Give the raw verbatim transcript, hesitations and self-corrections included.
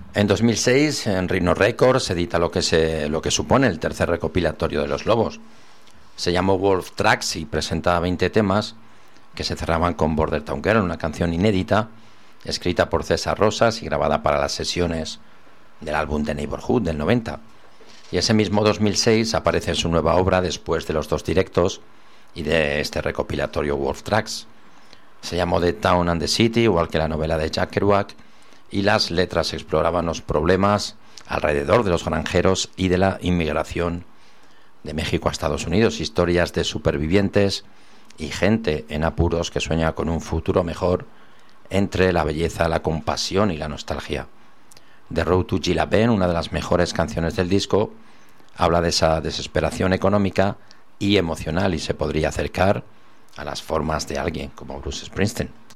En dos mil seis, en Rhino Records se edita lo que, se, lo que supone el tercer recopilatorio de Los Lobos. Se llamó Wolf Tracks y presenta veinte temas que se cerraban con Border Town Girl, una canción inédita escrita por César Rosas y grabada para las sesiones del álbum The Neighborhood del noventa. Y ese mismo dos mil seis aparece en su nueva obra después de los dos directos y de este recopilatorio Wolf Tracks. Se llamó The Town and the City, igual que la novela de Jack Kerouac, y las letras exploraban los problemas alrededor de los granjeros y de la inmigración de México a Estados Unidos, historias de supervivientes y gente en apuros que sueña con un futuro mejor entre la belleza, la compasión y la nostalgia. The Road to Gila-Ben, una de las mejores canciones del disco, habla de esa desesperación económica y emocional y se podría acercar a las formas de alguien como Bruce Springsteen.